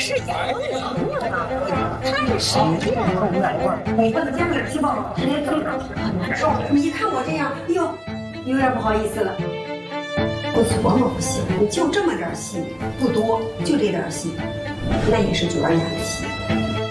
是演的好啊，看谁呀？ 你不能这样去吧，时间最长，很难受。你看我这样，哎呦，有点不好意思了。我琢磨不行，你就这么点戏，不多，就这点戏，那也是角儿演的戏。